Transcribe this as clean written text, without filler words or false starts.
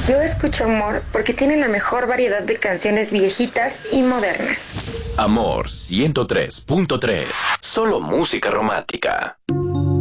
Yo escucho Amor porque tiene la mejor variedad de canciones viejitas y modernas. Amor 103.3. Solo música romántica.